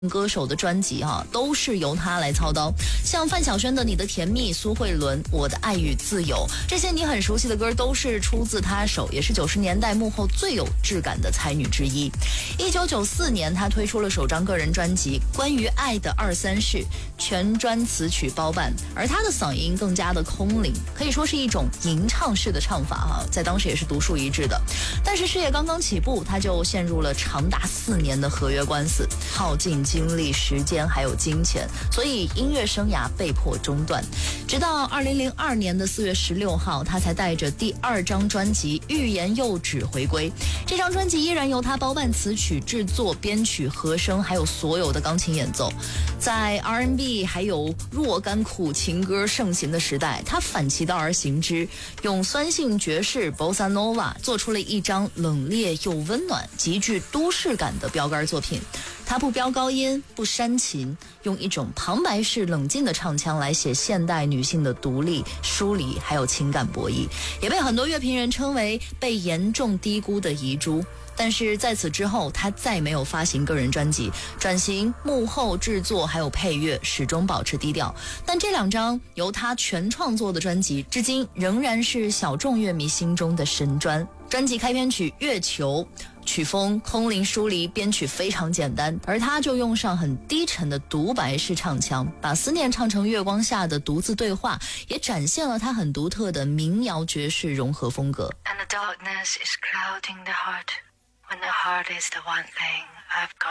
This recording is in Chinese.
歌手的专辑都是由他来操刀，像范晓萱的《你的甜蜜》，苏慧伦《我的爱与自由》，这些你很熟悉的歌都是出自他手，也是90年代幕后最有质感的才女之一。1994年，他推出了首张个人专辑《关于爱的2-3事》，全专词曲包办，而他的嗓音更加的空灵，可以说是一种吟唱式的唱法在当时也是独树一帜的。但是事业刚刚起步，他就陷入了长达4年的合约官司，耗尽精力、时间还有金钱，所以音乐生涯被迫中断。直到2002年的4月16号，他才带着第2张专辑《欲言又止》回归。这张专辑依然由他包办词曲制作、编曲、和声，还有所有的钢琴演奏。在 R&B 还有若干苦情歌盛行的时代，他反其道而行之，用酸性爵士 Bossa Nova 做出了一张冷冽又温暖、极具都市感的标杆作品。他不飙高音，不煽情，用一种旁白式冷静的唱腔来写现代女性的独立、疏离还有情感博弈，也被很多乐评人称为被严重低估的遗珠。但是在此之后，他再没有发行个人专辑，转型幕后制作还有配乐，始终保持低调。但这2张由他全创作的专辑，至今仍然是小众乐迷心中的神专。专辑开篇曲《月球》，曲风空灵疏离，编曲非常简单，而他就用上很低沉的独白式唱腔，把思念唱成月光下的独自对话，也展现了他很独特的民谣爵士融合风格。 And the darkness is clouding the heart, when the heart is the one thing I've got